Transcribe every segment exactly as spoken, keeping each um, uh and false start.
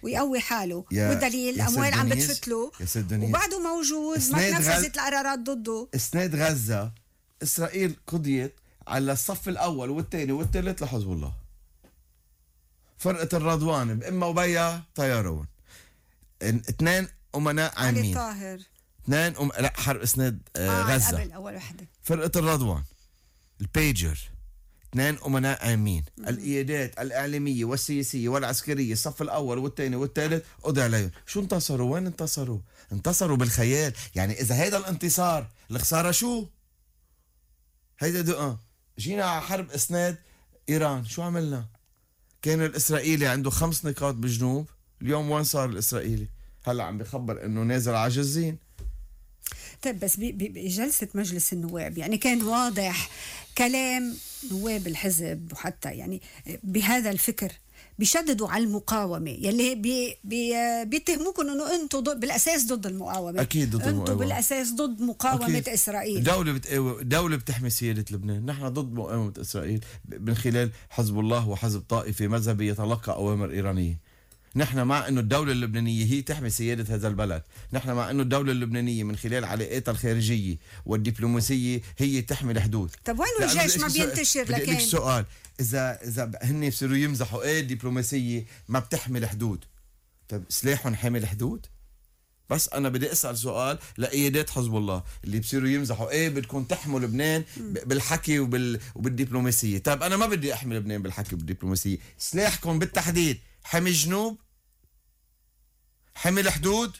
ويقوي حاله، والدليل الأموال عم بتفتله وبعده موجود، ما تنفذت القرارات ضده. إسناد غزة إسرائيل قضيت على الصف الأول والثاني والثالث لحزب الله. فرقة الرضوان بإما وبيا طيارون، اثنين أمناء عامين، علي طاهر اثنين أم... لا حرب إسناد آه آه غزة قبل أول وحدة. فرقة الرضوان البيجر، اثنين أمناء عامين. القيادات الإعلامية والسياسية والعسكرية الصف الأول والثاني والثالث قضي عليهم. شو انتصروا؟ وين انتصروا؟ انتصروا بالخيال. يعني إذا هيدا الانتصار الخسارة شو؟ هيدا دقة جينا على حرب إسناد إيران، شو عملنا؟ كان الإسرائيلي عنده خمس نقاط بالجنوب، اليوم وين صار الإسرائيلي؟ هلا عم بخبر إنه نازل على جزين. طيب بس بجلسة مجلس النواب يعني كان واضح كلام نواب الحزب، وحتى يعني بهذا الفكر بيشددوا على المقاومة، يلي بي بي بيتهموكم انه انتم بالاساس ضد المقاومة. اكيد ضد المقاومة، انتم بالاساس ضد مقاومة أكيد. اسرائيل دولة بتقاوم، دولة بتحمي سيادة لبنان. نحن ضد مقاومة اسرائيل من خلال حزب الله وحزب طائفي مذهبي يتلقى اوامر ايرانية. نحن مع انه الدولة اللبنانية هي تحمي سيادة هذا البلد. نحن مع انه الدولة اللبنانية من خلال علاقاتها الخارجية والدبلوماسية هي تحمي الحدود. طب وين الجيش ما بينتشر؟ لكن بدي سؤال، اذا اذا هن بصيروا يمزحوا ايه الدبلوماسية ما بتحمي الحدود، طب سلاحهم حامي الحدود؟ بس انا بدي اسال سؤال لقيادات حزب الله اللي بصيروا يمزحوا ايه بدكم تحموا لبنان بالحكي وبال وبالدبلوماسية. طب انا ما بدي احمي لبنان بالحكي وبالدبلوماسية، سلاحكم بالتحديد حمي الجنوب، حمي الحدود،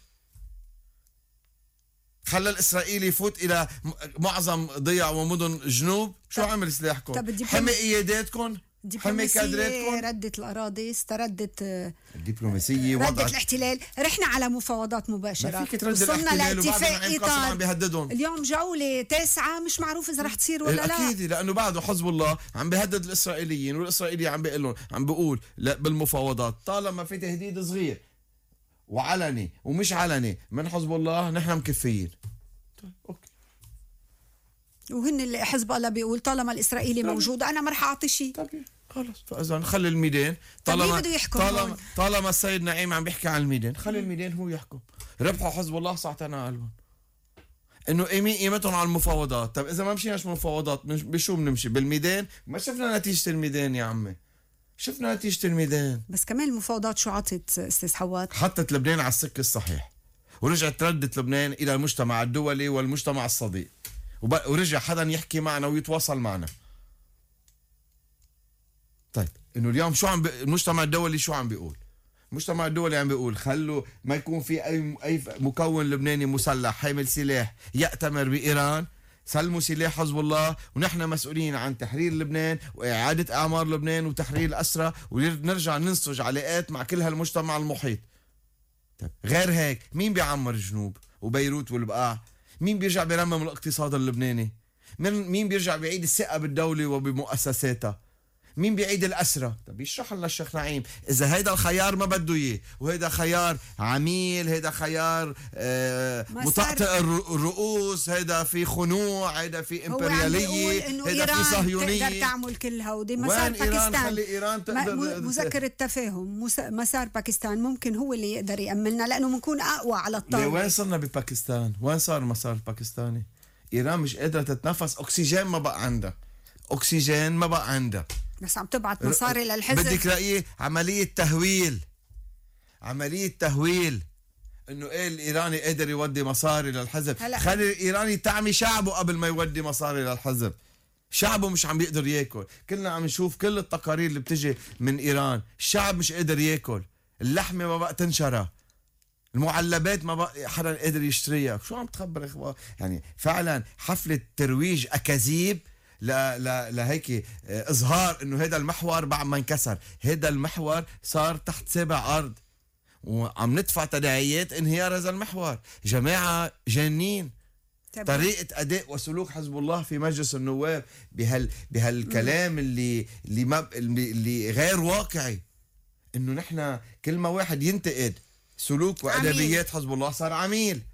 خلى الإسرائيلي يفوت إلى معظم ضيع ومدن الجنوب. شو عمل سلاحكم؟ حمي قياداتكم، حمي كادراتكم، ردت الأراضي، استردت الدبلوماسية، ردت الاحتلال. رحنا على مفاوضات مباشرة، وصلنا لاتفاق إطار. اليوم جولة تاسعة مش معروف إذا رح تصير ولا لا. أكيد، لأنه بعده حزب الله عم بيهدد الإسرائيليين، والإسرائيلي عم بيقول لهم، عم بيقول لا بالمفاوضات طالما في تهديد صغير وعلني ومش علني من حزب الله نحن مكفيين. طيب اوكي، وهن اللي حزب الله بيقول طالما الاسرائيلي طبعا موجود انا ما رح اعطي شيء. طيب خلص، فاذا نخلي الميدان طالما طالما طالما السيد نعيم عم بيحكي عن الميدان، خلي الميدان هو يحكم. ربحوا حزب الله ساعتنا قالوا انه قيمتهم على المفاوضات. طيب اذا ما مشيناش بالمفاوضات بشو بنمشي؟ بالميدان؟ ما شفنا نتيجة الميدان يا عمي، شفنا نتيجة الميدان. بس كمان المفاوضات شو عطت استاذ حوات؟ حطت لبنان على السكة الصحيح، ورجعت تردت لبنان إلى المجتمع الدولي والمجتمع الصديق، ورجع حدا يحكي معنا ويتواصل معنا. طيب إنه اليوم شو عم ب... المجتمع الدولي شو عم بيقول؟ المجتمع الدولي عم بيقول خلوا ما يكون في أي أي مكون لبناني مسلح حامل سلاح يأتمر بإيران، سلموا سلاح حزب الله، ونحن مسؤولين عن تحرير لبنان وإعادة أعمار لبنان وتحرير الأسرى، ونرجع ننسج علاقات مع كل هالمجتمع المحيط. طيب غير هيك مين بيعمر الجنوب وبيروت والبقاع؟ مين بيرجع بيرمم الاقتصاد اللبناني؟ مين بيرجع بيعيد الثقة بالدولة وبمؤسساتها؟ مين بيعيد الأسرة؟ طب يشرح لنا الشيخ نعيم إذا هيدا الخيار ما بده إياه، وهيدا خيار عميل، هيدا خيار آه مطأطئ الرؤوس، هيدا في خنوع، هيدا في إمبريالية، هيدا في صهيونية. تقدر تعمل كل هودي مسار باكستان. خلي إيران تقدر مذكر التفاهم مسار باكستان ممكن هو اللي يقدر يأملنا لأنه بنكون أقوى على الطاولة. وين صرنا بباكستان؟ وين صار المسار الباكستاني؟ إيران مش قادرة تتنفس، أكسجين ما بقى عندها، أكسجين ما بقى عندها، بس عم تبعت مصاري للحزب. بدك رأيي عملية تهويل، عملية تهويل انه ايه الايراني قادر يودي مصاري للحزب. خلي الايراني تعمي شعبه قبل ما يودي مصاري للحزب. شعبه مش عم بيقدر ياكل، كلنا عم نشوف كل التقارير اللي بتجي من ايران، الشعب مش قادر ياكل، اللحمة ما بقى تنشرى، المعلبات ما بقى حدا قادر يشتريها. شو عم تخبر اخوة؟ يعني فعلا حفلة ترويج اكاذيب لا لا لهيك اظهار انه هذا المحور بعد ما انكسر. هذا المحور صار تحت سابع ارض، وعم ندفع تداعيات انهيار هذا المحور. جماعة جانين. طريقة اداء وسلوك حزب الله في مجلس النواب بهال بهالكلام اللي اللي, ما اللي غير واقعي، انه نحن كل ما واحد ينتقد سلوك وادبيات حزب الله صار عميل.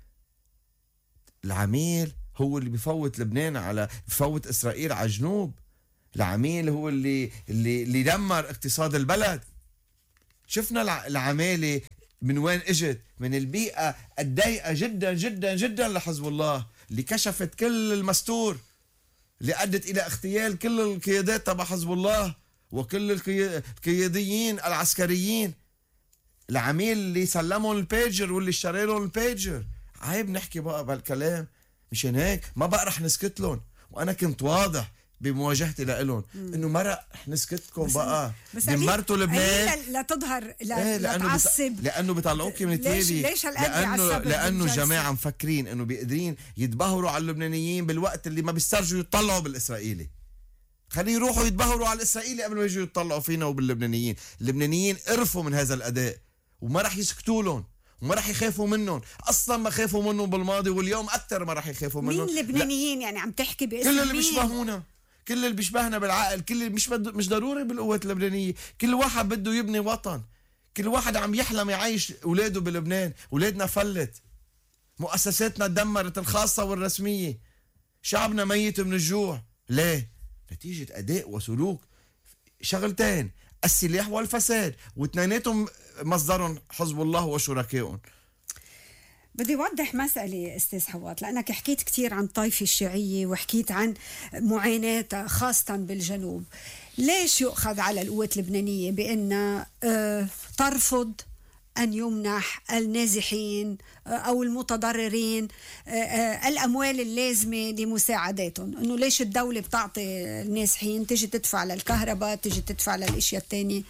العميل هو اللي بفوت لبنان على بفوت إسرائيل على جنوب. العميل هو اللي اللي اللي دمر اقتصاد البلد. شفنا العمالة من وين اجت؟ من البيئة الضيقة جدا جدا جدا لحزب الله، اللي كشفت كل المستور، اللي أدت إلى اغتيال كل القيادات تبع حزب الله وكل القياديين العسكريين. العميل اللي سلمهم البيجر واللي اشتري لهم البيجر. عيب نحكي بقى بهالكلام. مشان هيك ما بقى رح نسكت لهم، وأنا كنت واضح بمواجهتي لهم انه ما رح نسكتكم بقى. دمرتوا لبنان لا تظهر لا, ايه لا تعصب، لانه بيطلعوكي من التي في. ليش لانه لانه الجماعه مفكرين انه بيقدرين يتبهروا على اللبنانيين بالوقت اللي ما بيسترجوا يطلعوا بالاسرائيلي. خليه يروحوا يتبهروا على الاسرائيلي قبل ما يجوا يطلعوا فينا وباللبنانيين. اللبنانيين قرفوا من هذا الاداء وما رح يسكتوا لهم وما رح يخافوا منهم. اصلا ما خافوا منهم بالماضي واليوم اكثر ما رح يخافوا منهم. مين اللبنانيين؟ يعني عم تحكي باسم كل اللي بيشبهونا، كل اللي بيشبهنا بالعقل، كل اللي مش بد... مش ضروري بالقوات اللبنانيه. كل واحد بده يبني وطن، كل واحد عم يحلم يعيش اولاده بلبنان. اولادنا فلت، مؤسساتنا تدمرت الخاصه والرسميه، شعبنا ميت من الجوع. ليه؟ نتيجه اداء وسلوك شغلتين، السلاح والفساد، واثنيناتهم مصدرهم حزب الله وشركائهم. بدي أوضح مسألة أستاذ حوات، لأنك حكيت كتير عن الطائفة الشيعية وحكيت عن معاناتها خاصة بالجنوب. ليش يؤخذ على القوات اللبنانية بأن آه ترفض أن يمنح النازحين آه أو المتضررين آه آه الأموال اللازمة لمساعداتهم؟ إنه ليش الدولة بتعطي النازحين تيجي تدفع للكهرباء، تيجي تدفع للأشياء التانية؟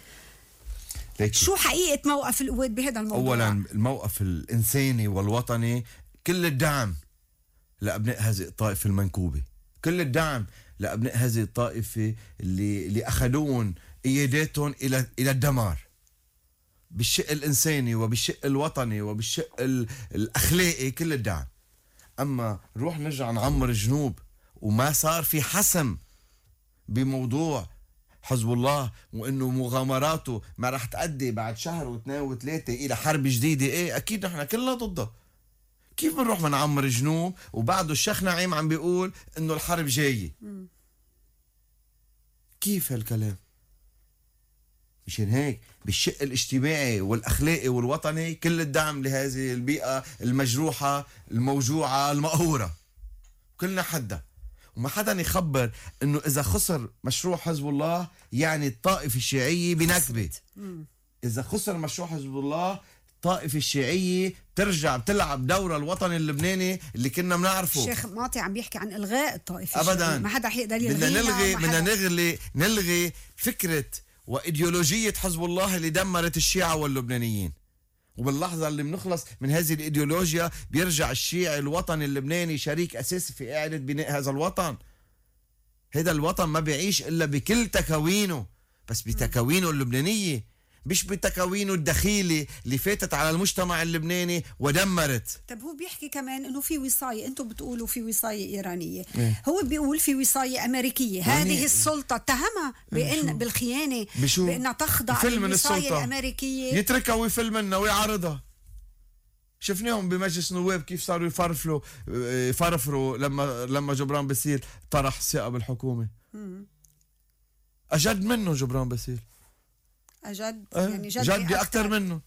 شو حقيقة موقف القوات بهذا الموضوع؟ أولا الموقف الإنساني والوطني، كل الدعم لأبناء هذه الطائفة المنكوبة، كل الدعم لأبناء هذه الطائفة اللي اللي أخذون إياداتهم إلى إلى الدمار بالشق الإنساني وبالشق الوطني وبالشق الأخلاقي، كل الدعم. أما نروح نرجع نعمر الجنوب وما صار في حسم بموضوع حزب الله وانه مغامراته ما رح تؤدي بعد شهر واثنين وثلاثه الى حرب جديده، ايه اكيد نحن كلنا ضده. كيف بنروح بنعمر جنوب وبعده الشيخ نعيم عم بيقول انه الحرب جايه؟ كيف هالكلام؟ مشان هيك بالشق الاجتماعي والاخلاقي والوطني كل الدعم لهذه البيئه المجروحه الموجوعه المقهوره، كلنا حدا. وما حدا يخبر انه اذا خسر مشروع حزب الله يعني الطائفه الشيعيه بنكبه. اذا خسر مشروع حزب الله الطائفه الشيعيه ترجع بتلعب دورها الوطني اللبناني اللي كنا بنعرفه. الشيخ معطي عم بيحكي عن الغاء الطائفه ابدا الشيعية. ما حدا حيقدر يلغيها. بدنا نلغي بدنا نلغي نلغي فكره وايديولوجيه حزب الله اللي دمرت الشيعة واللبنانيين. وباللحظة اللي بنخلص من هذه الإيديولوجيا بيرجع الشيعي الوطني اللبناني شريك أساسي في إعادة بناء هذا الوطن. هذا الوطن ما بيعيش إلا بكل تكوينه، بس بتكوينه اللبنانية، مش بتكوينه الدخيلي اللي فاتت على المجتمع اللبناني ودمرت. طب هو بيحكي كمان انه في وصاية، انتم بتقولوا في وصاية ايرانية، إيه؟ هو بيقول في وصاية امريكية. هذه السلطة اتهمها بان بالخيانة، بانها تخضع للوصاية الامريكية، يتركها ويفل منها ويعرضها. شفناهم بمجلس النواب كيف صاروا يفرفلوا يفرفروا لما لما جبران باسيل طرح الثقة بالحكومة. مم. اجد منه جبران باسيل، أجد يعني جدي, جدي أكثر منه.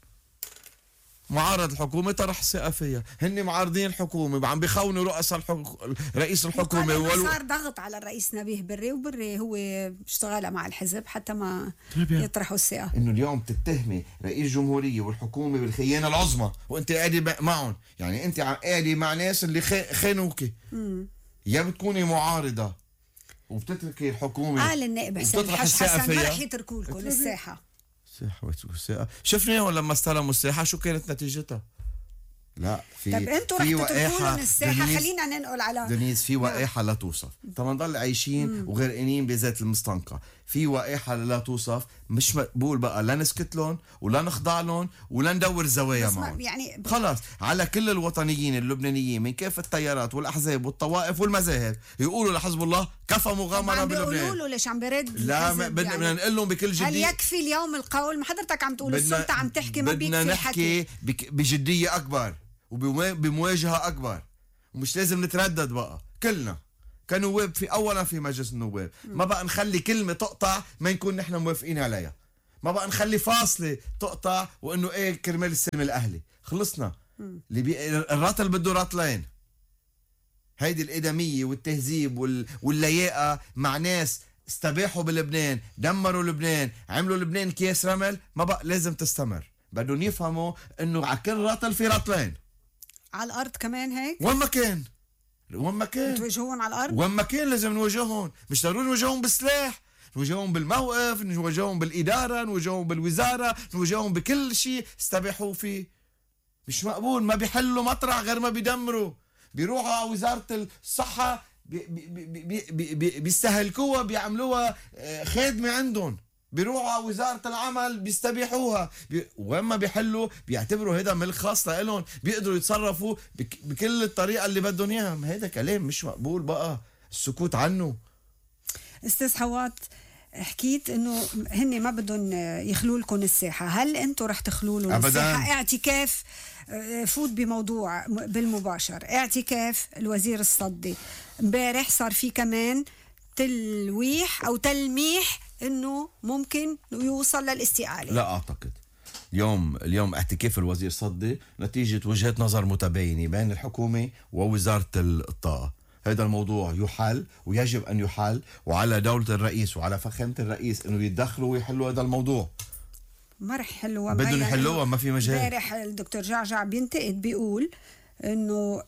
معارض الحكومة طرح الثقة فيها، هن معارضين الحكومة عم بيخونوا رؤساء الحك... رئيس الحكومة. والو... صار ضغط على الرئيس نبيه بري، وبري هو اشتغل مع الحزب حتى ما يطرحوا الثقة. إنه اليوم تتهمي رئيس جمهورية والحكومة بالخيانة العظمى وأنت قاعدة معهم، يعني أنت قاعدة مع ناس اللي خ... خانوكي. يا بتكوني معارضة وبتتركي الحكومة. قال النائب حسين حسن ما رح يتركوا لكم الساحة. الساحة شفناهم لما استلموا الساحة شو كانت نتيجتها؟ لا في طب انتوا رح تتركوا لهم الساحة. خلينا ننقل على دنيس في وقاحة لا توصف. طب نضل عايشين مم. وغرقانين بذات المستنقع. في وقاحة لا توصف، مش مقبول بقى لا نسكت لهم ولا نخضع لهم ولا ندور زوايا معهم. يعني خلاص على كل الوطنيين اللبنانيين من كافة التيارات والأحزاب والطوائف والمذاهب يقولوا لحزب الله كفى مغامرة بلبنان. بيقولوا له ليش عم برد؟ لا بدنا يعني نقول لهم بكل جدية. هل يكفي اليوم القول؟ ما حضرتك عم تقول السلطة عم تحكي، ما بيكفي الحكي. بدنا نحكي بجدية أكبر وبمواجهة أكبر، ومش لازم نتردد بقى كلنا كنواب في أولا في مجلس النواب. ما بقى نخلي كلمة تقطع ما نكون نحن موافقين عليها. ما بقى نخلي فاصله تقطع وانه ايه كرمال السلم الاهلي. خلصنا. اللي بي... الراتل بده راتلين. هيدي الادميه والتهذيب وال... واللياقه مع ناس استباحوا بلبنان، دمروا لبنان، عملوا لبنان كيس رمل، ما بقى لازم تستمر. بدهم يفهموا انه على كل راتل في راتلين. على الارض كمان هيك؟ وين ما كان وين ما كان تواجهون على الارض؟ وين ما كان لازم نواجههم، مش ضروري نواجههم بالسلاح، نواجههم بالموقف، نواجههم بالإدارة، نواجههم بالوزارة، نواجههم بكل شيء استباحوا فيه. مش مقبول. ما بيحلوا مطرح غير ما بيدمروا. بيروحوا على وزارة الصحة بي بي بي بي بي بيستهلكوها، بيعملوها خدمة عندهم. بيروحوا على وزارة العمل بيستبيحوها. بي... وين ما بيحلوا بيعتبروا هيدا ملك خاص لهم، بيقدروا يتصرفوا بك... بكل الطريقة اللي بدهم اياها. هيدا كلام مش مقبول بقى السكوت عنه. استاذ حوات، حكيت انه هن ما بدهم يخلوا لكم الساحه، هل انتم رح تخلوا لهم الساحه؟ اعتكاف، فوت بموضوع بالمباشر، اعتكاف الوزير الصدي امبارح صار في كمان تلويح او تلميح انه ممكن يوصل للاستقاله. لا اعتقد. اليوم اليوم اعتكاف الوزير صدي نتيجه وجهات نظر متباينه بين الحكومه ووزاره الطاقه. هذا الموضوع يحل ويجب أن يحل، وعلى دولة الرئيس وعلى فخامة الرئيس أنه يتدخلوا ويحلوا هذا الموضوع. ما رح يحلوها، بدهم يحلوها، ما في مجال. امبارح الدكتور جعجع بينتقد، بيقول أنه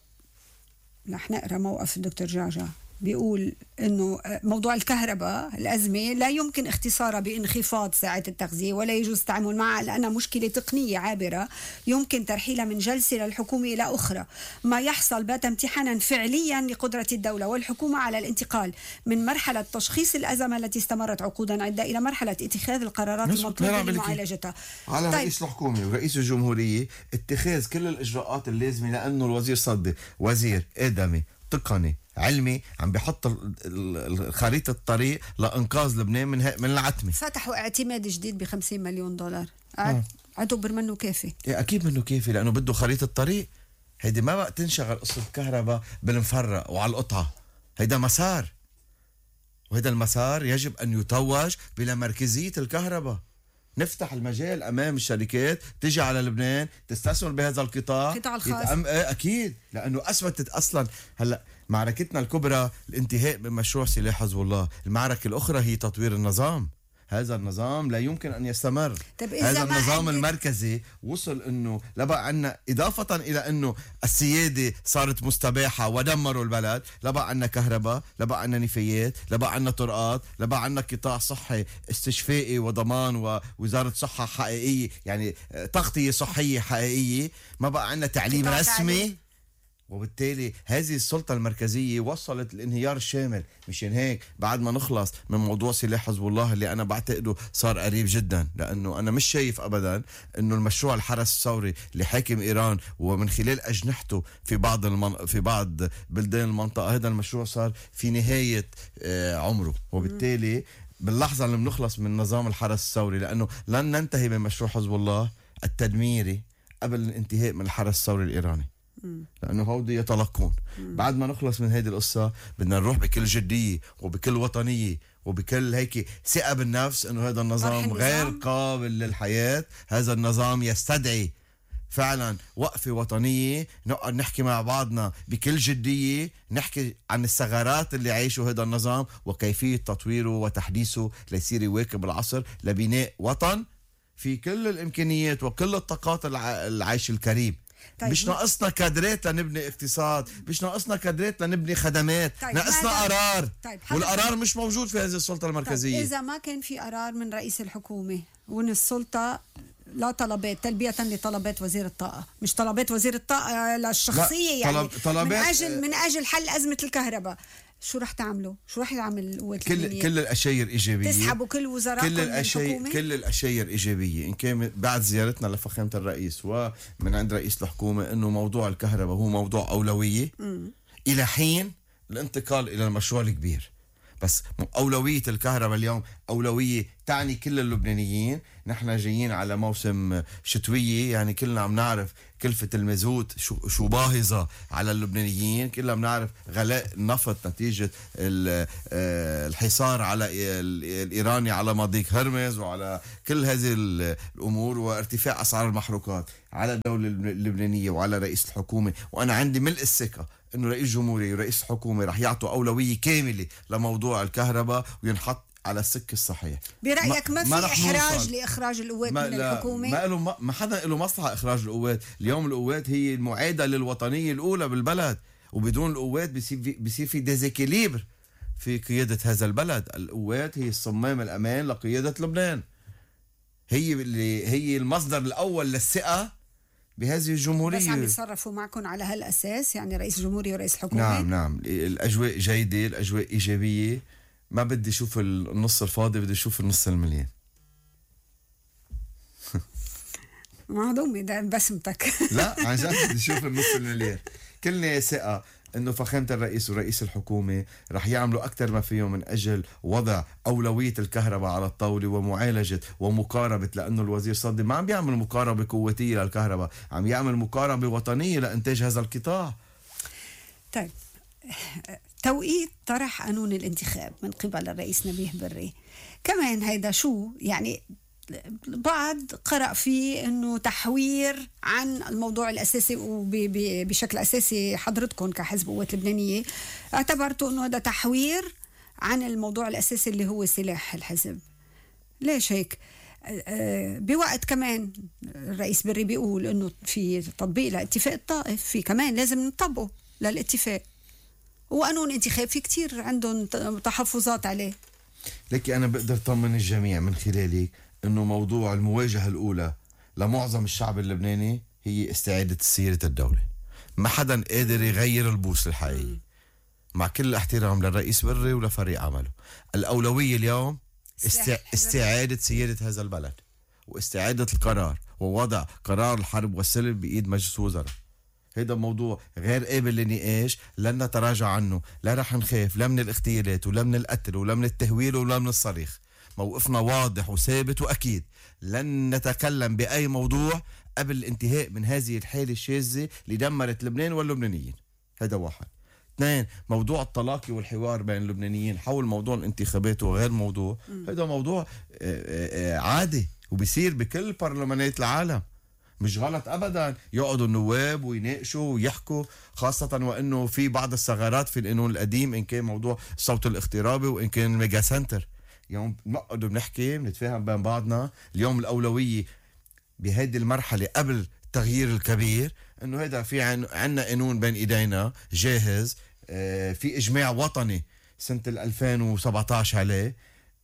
رح نقرأ موقف الدكتور جعجع، بيقول انه موضوع الكهرباء الازمه لا يمكن اختصارها بانخفاض ساعات التغذيه، ولا يجوز التعامل معها لانها مشكله تقنيه عابره يمكن ترحيلها من جلسه للحكومه الى اخرى. ما يحصل بات امتحانا فعليا لقدره الدوله والحكومه على الانتقال من مرحله تشخيص الازمه التي استمرت عقودا عده الى مرحله اتخاذ القرارات المطلوبه لمعالجتها. على طيب. رئيس الحكومه ورئيس الجمهوريه اتخاذ كل الاجراءات اللازمه، لانه الوزير صدي وزير ادمي تقني علمي عم بيحط خريطة الطريق لإنقاذ لبنان من من العتمة. فتحوا اعتماد جديد ب خمسين مليون دولار. اعتبر منه كافي. إيه أكيد منه كافي، لأنه بده خريطة الطريق. هيدي ما بقى تنشغل قصة الكهرباء بالمفرق وعلى القطعة. هيدا مسار، وهذا المسار يجب أن يتوج بلا مركزية الكهرباء. نفتح المجال امام الشركات تجي على لبنان تستثمر بهذا القطاع، القطاع الخاص. يتأم... اكيد، لانه اثبتت اصلا هلا معركتنا الكبرى الانتهاء من مشروع سلاح حزب الله، المعركه الاخرى هي تطوير النظام. هذا النظام لا يمكن أن يستمر. هذا النظام المركزي وصل أنه لبقى عنا إضافة إلى أنه السيادة صارت مستباحة ودمروا البلد، لبقى عنا كهرباء، لبقى عنا نفايات، لبقى عنا طرقات، لبقى عنا قطاع صحي استشفائي وضمان ووزارة صحة حقيقية، يعني تغطية صحية حقيقية، ما بقى عنا تعليم رسمي. وبالتالي هذه السلطة المركزية وصلت الانهيار الشامل. مشان هيك بعد ما نخلص من موضوع سلاح حزب الله اللي أنا بعتقده صار قريب جدا، لأنه أنا مش شايف أبدا أنه المشروع الحرس الثوري اللي حاكم إيران ومن خلال أجنحته في بعض المن... في بعض بلدان المنطقة، هذا المشروع صار في نهاية عمره. وبالتالي باللحظة اللي بنخلص من نظام الحرس الثوري، لأنه لن ننتهي من مشروع حزب الله التدميري قبل الانتهاء من الحرس الثوري الإيراني، لأنه هودي يتلقون. بعد ما نخلص من هيدي القصة بدنا نروح بكل جدية وبكل وطنية وبكل هيك ثقة بالنفس إنه هذا النظام غير قابل للحياة. هذا النظام يستدعي فعلا وقفة وطنية، نقعد نحكي مع بعضنا بكل جدية، نحكي عن الثغرات اللي عايشه هذا النظام وكيفية تطويره وتحديثه ليصير يواكب العصر لبناء وطن في كل الإمكانيات وكل الطاقات العيش الكريم. طيب مش ناقصنا كادرات لنبني اقتصاد، مش ناقصنا كادرات لنبني خدمات، طيب ناقصنا قرار. طيب والقرار مش موجود في هذه السلطة المركزية. طيب إذا ما كان في قرار من رئيس الحكومة وان السلطة لا طلبات تلبية لطلبات وزير الطاقة، مش طلبات وزير الطاقة للشخصية، يعني طلب طلبات من أجل من أجل حل أزمة الكهرباء، شو رح تعملوا؟ شو رح يعمل القوات كل كل الاشياء ايجابيه، تسحبوا كل وزراء كل الاشياء كل الاشياء ايجابيه. ان كان بعد زيارتنا لفخامه الرئيس ومن عند رئيس الحكومه انه موضوع الكهرباء هو موضوع اولويه م. الى حين الانتقال الى المشروع الكبير. بس أولوية الكهرباء اليوم أولوية تعني كل اللبنانيين. نحن جايين على موسم شتوية، يعني كلنا عم نعرف كلفة المازوت شو, شو باهظة على اللبنانيين، كلنا عم نعرف غلاء النفط نتيجة الحصار على الإيراني على مضيق هرمز وعلى كل هذه الأمور، وارتفاع أسعار المحروقات على الدولة اللبنانية وعلى رئيس الحكومة. وأنا عندي ملء الثقة إنه رئيس جمهورية ورئيس الحكومة رح يعطوا أولوية كاملة لموضوع الكهرباء وينحط على السك الصحيح. برأيك ما, ما في إحراج لإخراج القوات من الحكومة؟ ما له ما حدا له مصلحة إخراج القوات. اليوم القوات هي المعادة للوطنية الأولى بالبلد، وبدون القوات بيصير بيصير في ديزيكيليبر في قيادة هذا البلد. القوات هي الصمام الأمان لقيادة لبنان، هي اللي هي المصدر الأول للثقة بهذه الجمهورية. بس عم يتصرفوا معكم على هالأساس، يعني رئيس الجمهورية ورئيس الحكومة؟ نعم نعم، الأجواء جيدة، الأجواء إيجابية، ما بدي اشوف النص الفاضي، بدي اشوف النص المليان. معدومي ده بسمتك. لا عن جد بدي اشوف النص المليان. كلنا ثقة انه فخامة الرئيس ورئيس الحكومة رح يعملوا اكثر ما فيهم من اجل وضع اولوية الكهرباء على الطاولة ومعالجة ومقاربة، لانه الوزير صدي ما عم بيعمل مقاربة قوتية للكهرباء، عم يعمل مقاربة وطنية لانتاج هذا القطاع. طيب، توقيت طرح قانون الانتخاب من قبل الرئيس نبيه بري كمان هيدا شو يعني؟ بعض قرأ فيه انه تحوير عن الموضوع الاساسي، وبشكل اساسي حضرتكم كحزب قوات لبنانية اعتبرتوا انه هذا تحوير عن الموضوع الاساسي اللي هو سلاح الحزب. ليش هيك؟ بوقت كمان الرئيس بري بيقول انه في تطبيق لاتفاق الطائف، في كمان لازم نطبقه للاتفاق، وقانون انتخاب في كتير عندهم تحفظات عليه. لكن أنا بقدر طمن الجميع من خلالك أنه موضوع المواجهة الأولى لمعظم الشعب اللبناني هي استعادة سيرة الدولة. ما حدا قادر يغير البوصلة الحقيقية، مع كل الاحترام للرئيس بري ولفريق عمله. الأولوية اليوم استع... استعادة سيرة هذا البلد، واستعادة القرار ووضع قرار الحرب والسلم بإيد مجلس وزراء. هذا موضوع غير قابل للنقاش، لن نتراجع عنه، لا رح نخاف لا من الاغتيالات ولا من القتل ولا من التهويل ولا من الصريخ. موقفنا واضح وثابت وأكيد، لن نتكلم بأي موضوع قبل الانتهاء من هذه الحالة الشاذة اللي دمرت لبنان واللبنانيين. هذا واحد. اثنين، موضوع الطلاق والحوار بين اللبنانيين حول موضوع الانتخابات وغير موضوع، هذا موضوع عادي وبيصير بكل برلمانات العالم. مش غلط ابدا يقعدوا النواب ويناقشوا ويحكوا، خاصه وانه في بعض الثغرات في القانون القديم، ان كان موضوع الصوت الاغترابي وان كان الميجا سنتر. يوم بنقعد بنحكي بنتفاهم بين بعضنا. اليوم الاولويه بهذه المرحله قبل التغيير الكبير انه هذا في عنا قانون بين ايدينا جاهز، آه في اجماع وطني سنه ألفين وسبعطعش عليه،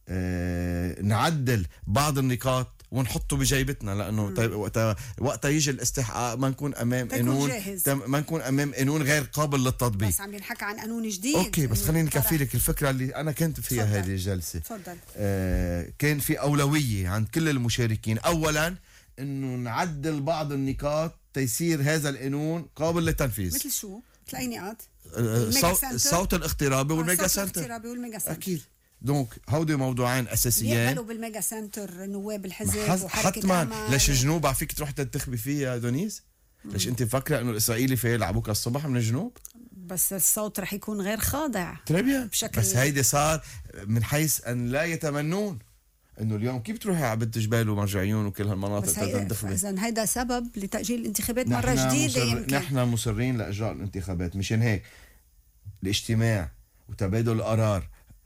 آه نعدل بعض النقاط ونحطه بجيبتنا، لانه طيب وقتها وقتها يجي الاستحقاق ما نكون امام قانون، ما نكون امام قانون غير قابل للتطبيق. بس عم ينحكى عن قانون جديد. اوكي، بس خليني نكفي لك الفكره اللي انا كنت فيها هذه الجلسه. تفضل. آه كان في اولويه عند كل المشاركين، اولا انه نعدل بعض النقاط تيصير هذا القانون قابل للتنفيذ. مثل شو؟ مثل اي نقاط؟ الصوت الاغترابي والميجا سنتر. اكيد. دونك هودي موضوعين اساسيين. يقبلوا بالميجا سنتر نواب الحزب وحركه حتما. ليش الجنوب على فيك تروح تنتخبي فيها يا دونيس؟ ليش انت مفكره انه الاسرائيلي في يلعبوك الصبح من الجنوب؟ بس الصوت رح يكون غير خاضع بشكل. بس هيدي صار من حيث ان لا يتمنون انه اليوم كيف تروحي على بنت جبال ومرجعيون وكل هالمناطق تنتخبي. اذا هيدا سبب لتاجيل الانتخابات مره جديده. مصر... يمكن نحن مصرين لاجراء الانتخابات، مشان هيك الاجتماع وتبادل القرار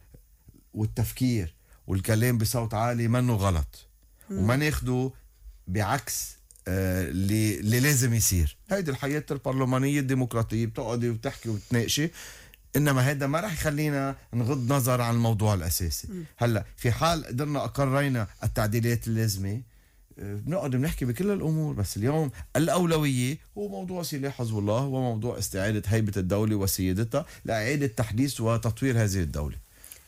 والتفكير والكلام بصوت عالي منه غلط، وما ناخده بعكس آه اللي, اللي لازم يصير. هيدي الحياة البرلمانية الديمقراطية، بتقعدي وبتحكي وبتناقشي، انما هذا ما رح يخلينا نغض نظر عن الموضوع الاساسي. م. هلا في حال قدرنا اقرينا التعديلات اللازمه بنقعد بنحكي بكل الامور، بس اليوم الاولويه هو موضوع سلاح حزب الله وموضوع استعاده هيبه الدوله وسيادتها لاعاده تحديث وتطوير هذه الدوله.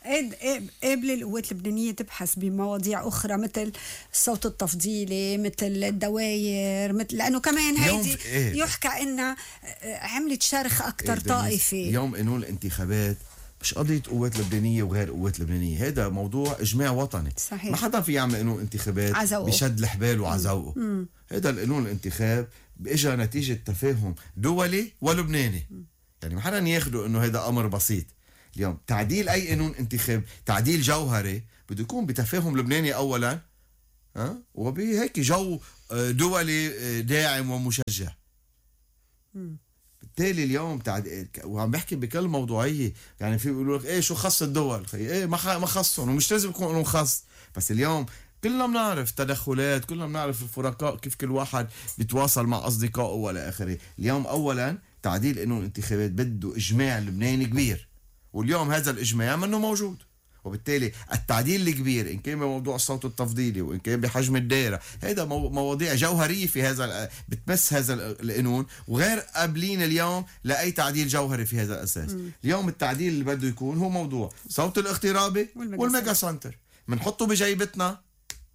قبل القوات اللبنانية تبحث بمواضيع أخرى مثل الصوت التفضيلي، مثل الدواير، مثل لأنه كمان هيدي إيه؟ يحكى إنها عملت شرخ أكتر إيه طائفي. يوم قانون الانتخابات مش قضية قوات لبنانية وغير قوات لبنانية، هذا موضوع إجماع وطني. صحيح. ما حدا في يعمل قانون انتخابات عزوقه. بشد الحبال وعزوقه. هذا القانون الانتخاب إجا نتيجة تفاهم دولي ولبناني. مم. يعني ما حدا ياخده إنه هذا أمر بسيط. اليوم تعديل أي قانون انتخاب تعديل جوهري بده يكون بتفاهم لبناني أولا، ها، وبهيك جو دولي داعم ومشجع. مم. بالتالي اليوم تعد... وعم بحكي بكل موضوعيه، يعني في بيقولوا لك ايه شو خص الدول، ايه ما خ... ما خصهم، ومش لازم يكون لهم خص، بس اليوم كلنا بنعرف تدخلات، كلنا بنعرف الفرقاء كيف كل واحد بيتواصل مع اصدقائه والى اخره. اليوم اولا تعديل قانون الانتخابات بده اجماع لبناني كبير، واليوم هذا الاجماع منه موجود، وبالتالي التعديل الكبير إن كان بموضوع الصوت التفضيلي وإن كان بحجم الدائرة، هذا مواضيع جوهرية في هذا بتمس هذا القانون، وغير قابلين اليوم لأي تعديل جوهري في هذا الأساس. م. اليوم التعديل اللي بده يكون هو موضوع صوت الاغترابي والميجا سنتر، منحطه بجيبتنا،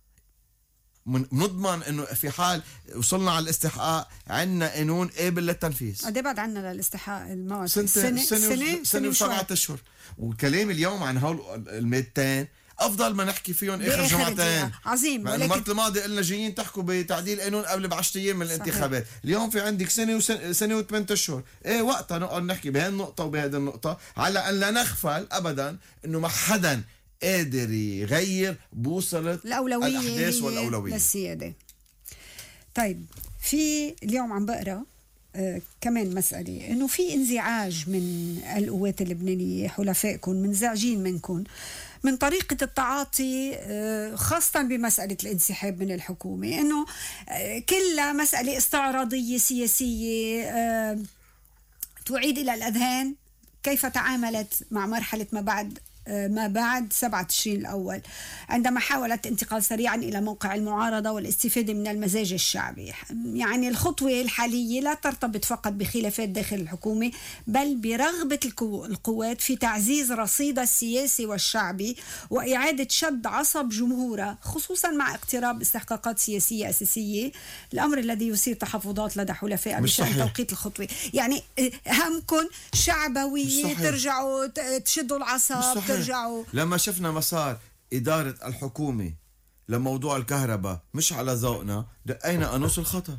نضمن انه في حال وصلنا على الاستحقاق عندنا قانون قابل للتنفيذ. قد ايه بعد عندنا للاستحقاق الموعد؟ سنة سنة سنة, سنة وسبعة اشهر. والكلام اليوم عن هول المادتين افضل ما نحكي فيهم اخر جمعتين. عظيم. ولكن المرة الماضية قلنا جايين تحكوا بتعديل قانون قبل بعشرة ايام من الانتخابات. صحيح. اليوم في عندك سنة وسنة سنة وثمانية اشهر. ايه وقتها نقعد نحكي بهالنقطة وبهذه النقطة، على ان لا نغفل ابدا انه ما حدا قادر يغير بوصلة الأولوية الأحداث والأولوية للسيادة. طيب، في اليوم عم بقرأ آه كمان مسألة إنه في انزعاج من القوات اللبنانية، حلفائكم منزعجين منكم من طريقة التعاطي آه خاصة بمسألة الانسحاب من الحكومة، إنه آه كلها مسألة استعراضية سياسية آه تعيد إلى الأذهان كيف تعاملت مع مرحلة ما بعد ما بعد سبعة تشرين الأول، عندما حاولت الانتقال سريعا إلى موقع المعارضة والاستفادة من المزاج الشعبي. يعني الخطوة الحالية لا ترتبط فقط بخلافات داخل الحكومة، بل برغبة القوات في تعزيز رصيدها السياسي والشعبي وإعادة شد عصب جمهورها، خصوصا مع اقتراب استحقاقات سياسية أساسية، الأمر الذي يثير تحفظات لدى حلفاء بشأن توقيت الخطوة. يعني همكن شعبوية، ترجعوا تشدوا العصب، ترجعوا. لما شفنا مسار إدارة الحكومة لموضوع الكهرباء مش على ذوقنا، دقينا قانوس الخطر.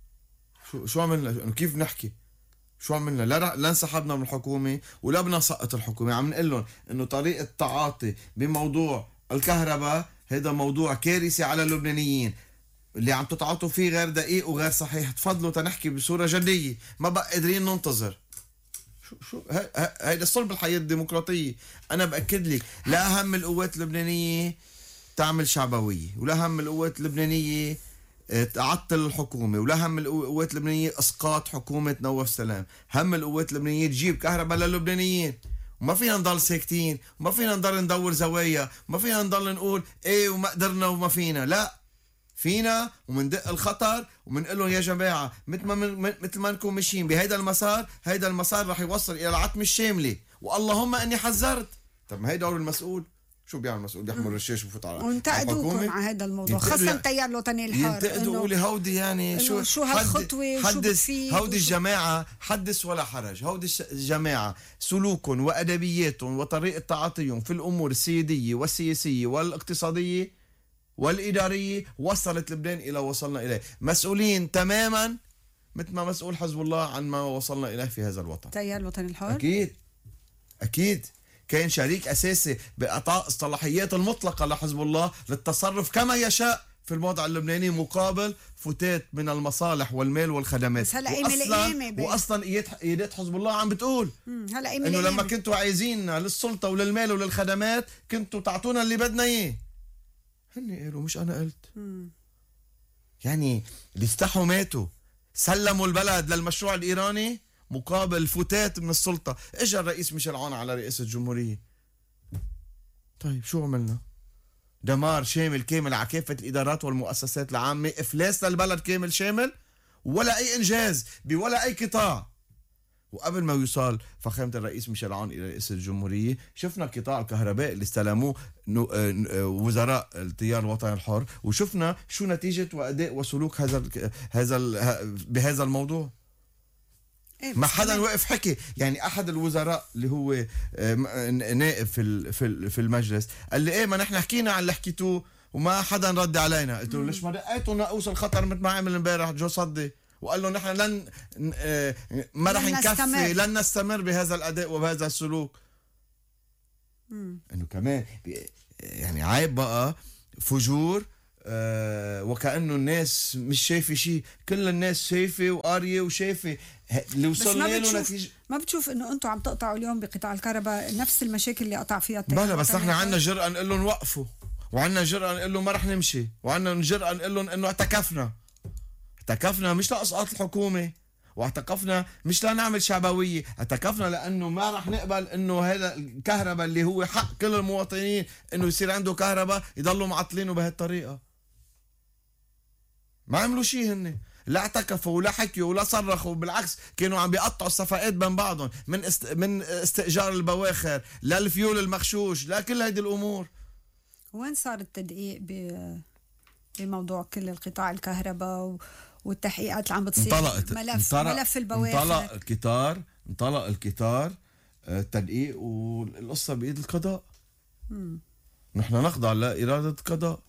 شو شو عملنا؟ كيف نحكي؟ شو عملنا؟ لا لا انسحبنا من الحكومة ولا بدنا نسقط الحكومة، عم نقول لهم إنه طريقة التعاطي بموضوع الكهرباء هذا موضوع كارثي على اللبنانيين، اللي عم تتعاطوا فيه غير دقيق وغير صحيح. تفضلوا تنحكي بصورة جدية، ما بقى قادرين ننتظر. شو شو هيدا صلب الحياة الديمقراطية. أنا بأكد لك لا هم القوات اللبنانية تعمل شعبوية، ولا هم القوات اللبنانية تعطل الحكومة، ولا هم القوات اللبنانية إسقاط حكومة نواف سلام. هم القوات اللبنانية تجيب كهرباء للبنانيين، وما فينا نضل ساكتين، وما فينا نضل ندور زوايا، وما فينا نضل نقول إيه وما قدرنا وما فينا. لا، فينا، ومندق الخطر ومنقول لهم يا جماعة مثل ما مثل ما نكون ماشيين بهيدا المسار، هيدا المسار رح يوصل إلى العتمة الشاملة، واللهم أني حذرت. طب ما هي دور المسؤول. شو بيعمل المسؤول؟ بيحمل الشاش وفوت على وانتقدوكم على هذا الموضوع، خاصة التيار الوطني الحر. ينتقدوا قولي هودي يعني شو شو هالخطوة، حدث هودي الجماعة، حدث ولا حرج. هودي الجماعة سلوكهم وأدبياتهم وطريقة تعاطيهم في الأمور السيادية والسياسية والاقتصادية والإدارية وصلت لبنان إلى وصلنا إليه، مسؤولين تماما مثل ما مسؤول حزب الله عن ما وصلنا إليه في هذا الوطن. التيار الوطني الحر أكيد أكيد كان شريك أساسي بإعطاء الصلاحيات المطلقة لحزب الله للتصرف كما يشاء في الوضع اللبناني مقابل فتات من المصالح والمال والخدمات. بس هلا وأصلا, وأصلا إيدات حزب الله عم بتقول هلا إنه لما كنتوا عايزين للسلطة وللمال وللخدمات كنتوا تعطونا اللي بدنا إياه. هني قالوا مش أنا قلت. مم. يعني اللي استحوا ماتوا، سلموا البلد للمشروع الإيراني مقابل فتات من السلطة. إجا الرئيس ميشيل عون على رئاسة الجمهورية. طيب شو عملنا؟ دمار شامل كامل على كافة الإدارات والمؤسسات العامة، إفلاس للبلد كامل شامل، ولا أي إنجاز بولا أي قطاع. وقبل ما يوصل فخامة الرئيس ميشيل عون إلى رئاسة الجمهورية شفنا قطاع الكهرباء اللي استلموه وزراء التيار الوطني الحر، وشفنا شو نتيجة وأداء وسلوك هذا هذا بهذا الموضوع. إيه ما حدا وقف حكي. يعني احد الوزراء اللي هو نائب في في في المجلس قال لي ايه ما نحن حكينا عن اللي حكيتوه وما حدا رد علينا. قلت له ليش ما دقيتوا ناقوس الخطر مثل ما عمل امبارح جو صدي وقال له نحن لن ما رح نكفي لن نستمر بهذا الاداء وبهذا السلوك. مم. انه كمان يعني عيب بقى فجور آه وكأنه الناس مش شايفه شيء. كل الناس شايفه وقاريه وشايفه اللي وصلنا له نتيجه. ما بتشوف انه انتم عم تقطعوا اليوم بقطاع الكهرباء نفس المشاكل اللي قطع فيها بلا بس نحن عندنا جرأة نقول لهم وقفوا وعندنا جرأة نقول لهم ما رح نمشي وعندنا جرأة نقول لهم انه اعتكفنا اعتكفنا مش لاسقاط الحكومه واعتكفنا مش لنعمل شعبويه. اعتكفنا لانه ما رح نقبل انه هذا الكهرباء اللي هو حق كل المواطنين انه يصير عنده كهرباء يضلوا معطلينه بهالطريقه. ما عملوا شيء هن لا اعتكفوا ولا حكيوا ولا صرخوا. بالعكس كانوا عم بيقطعوا الصفقات بين بعضهم من است... من استئجار البواخر للفيول المغشوش لا كل هذه الامور. وين صار التدقيق ب... بموضوع كل القطاع الكهرباء و... والتحقيقات اللي عم بتصير؟ انطلقت ملف انطلق ملف البواخر انطلق القطار انطلق القطار التدقيق والقصه بايد القضاء. مم. نحن نخضع لإرادة القضاء.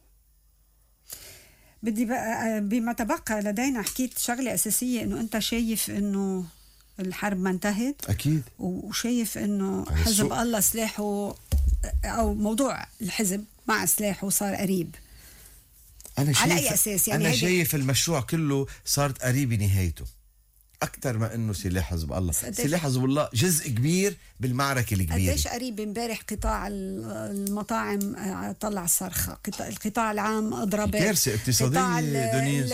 بدي بقى بما تبقى لدينا حكيت شغلة أساسية إنه أنت شايف إنه الحرب ما انتهت أكيد وشايف إنه حزب الله سلاحه أو موضوع الحزب مع سلاحه صار قريب. أنا على أي أساس يعني؟ أنا شايف المشروع كله صارت قريب نهايته أكثر ما إنه سلاح حزب الله. سلاح حزب الله جزء كبير بالمعركة الكبيرة. قديش قريب؟ امبارح قطاع المطاعم طلع صرخة، القطاع العام أضرب، كارثة اقتصادية دنيز،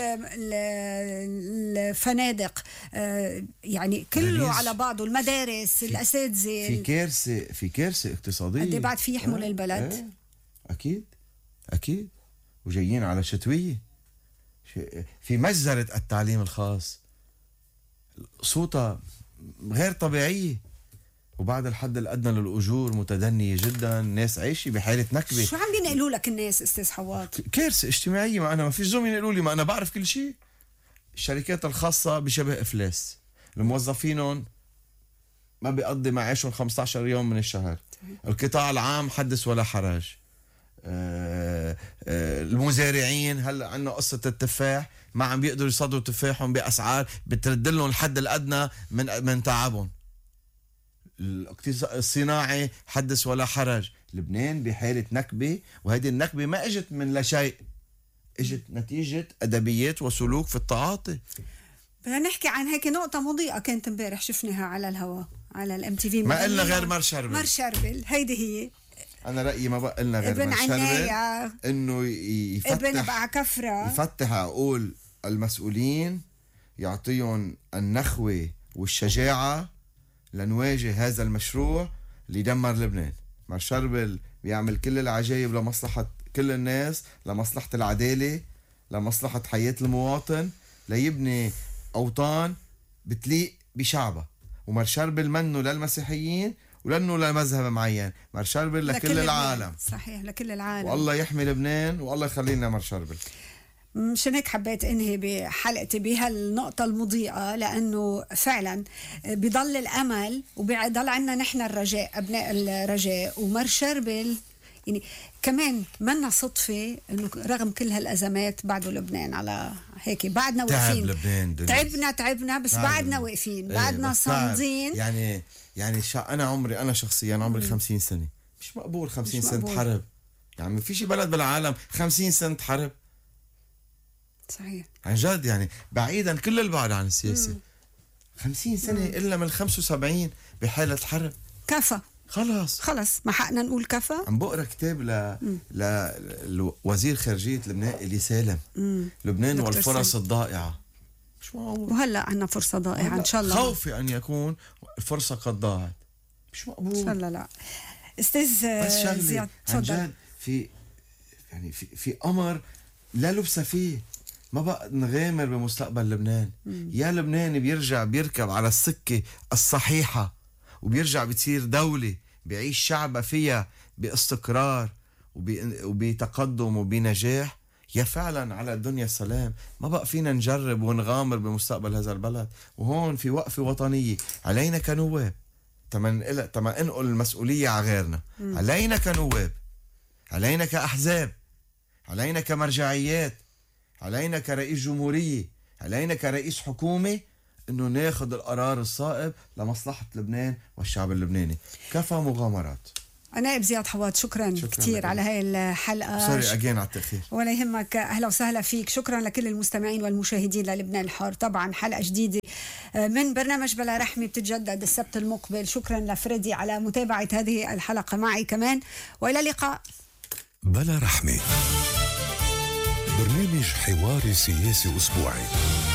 الفنادق يعني كله دنيز. على بعضه، المدارس، الأساتذة، في كارثة في كارثة اقتصادية. قد بعد في يحمل اه البلد. اه أكيد أكيد. وجايين على شتوية في مجزرة التعليم الخاص صوتها غير طبيعية، وبعد الحد الأدنى للأجور متدنية جدا. الناس عايشة بحالة نكبة. شو عم بينقلوا لك الناس أستاذ حواط؟ كارثة اجتماعية. ما أنا ما فيش زوم ينقلوا لي، ما أنا بعرف كل شيء. الشركات الخاصة بشبه إفلاس، الموظفينهم ما بيقضي معاشهم خمسة عشر يوم من الشهر. القطاع العام حدث ولا حرج. آه آه المزارعين هلا عندنا قصة التفاح، ما عم بيقدروا يصدروا تفاحهم بأسعار بترد لهم الحد الأدنى من من تعبهم. الاقتصاد الصناعي حدث ولا حرج. لبنان بحالة نكبة، وهذه النكبة ما اجت من لا شيء، اجت نتيجة أدبيات وسلوك في التعاطي. بدنا نحكي عن هيك نقطة مضيئة كانت امبارح شفناها على الهواء على الام تي في. ما قلنا غير مار شربل. مار شربل هيدي هي. أنا رأيي ما بقى لنا غير مار شربل إنه يفتح ابن بعكفرة يفتح عقول المسؤولين، يعطيهم النخوة والشجاعة لنواجه هذا المشروع اللي يدمر لبنان. مار شربل بيعمل كل العجائب لمصلحة كل الناس، لمصلحة العدالة، لمصلحة حياة المواطن، ليبني أوطان بتليق بشعبه. ومار شربل منه للمسيحيين ولأنه لمذهب معين، مار شربل لكل, لكل العالم. صحيح، لكل العالم. والله يحمي لبنان والله يخلينا مار شربل. مشان هيك حبيت انهي بحلقتي بهالنقطة المضيئة، لأنه فعلا بيضل الأمل وبيضل عنا نحن الرجاء، أبناء الرجاء. ومار شربل يعني كمان منا صدفة انه رغم كل هالازمات بعده لبنان على هيك بعدنا واقفين. تعب لبنان تعبنا تعبنا بس تعب. بعدنا واقفين، بعدنا صامدين. يعني يعني شا انا عمري انا شخصيا عمري خمسين سنة، مش مقبول خمسين سنة حرب. يعني ما في شي بلد بالعالم خمسين سنة حرب. صحيح عن جد، يعني بعيدا كل البعد عن السياسة. مم. خمسين سنة مم. إلا من خمسة وسبعين بحالة حرب. كفى خلص خلص ما حقنا نقول كفى. عم بقرا كتاب ل لوزير خارجية لبنان إلي سالم. مم. لبنان والفرص سلم. الضائعة. مش معقول. وهلا عندنا فرصة ضائعة إن شاء الله. خوفي أن يكون الفرصة قد ضاعت. مش مقبول. إن شاء الله. لا أستاذ زياد تفضل. عن جد في يعني في في أمر لا لبس فيه. ما بقى نغامر بمستقبل لبنان. مم. يا لبنان بيرجع بيركب على السكة الصحيحة وبيرجع بتصير دولة بيعيش شعبها فيها باستقرار وبتقدم وبنجاح، يا فعلا على الدنيا السلام، ما بقى فينا نجرب ونغامر بمستقبل هذا البلد. وهون في وقفة وطنية علينا كنواب تما تما انقل المسؤولية على غيرنا. م. علينا كنواب، علينا كأحزاب، علينا كمرجعيات، علينا كرئيس جمهورية، علينا كرئيس حكومة انه ناخذ القرار الصائب لمصلحة لبنان والشعب اللبناني. كفى مغامرات. نائب زياد حواد، شكرا, شكرا كثير على هاي الحلقة. سوري أجين على التأخير. ولا يهمك، أهلا وسهلا فيك. شكرا لكل المستمعين والمشاهدين للبنان الحر. طبعا حلقة جديدة من برنامج بلا رحمة بتتجدد السبت المقبل. شكرا لفريدي على متابعة هذه الحلقة معي كمان، وإلى اللقاء. بلا رحمة، برنامج حواري سياسي أسبوعي